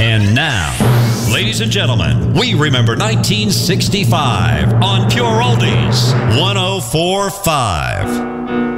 And now, ladies and gentlemen, we remember 1965 on Pure Oldies 104.5.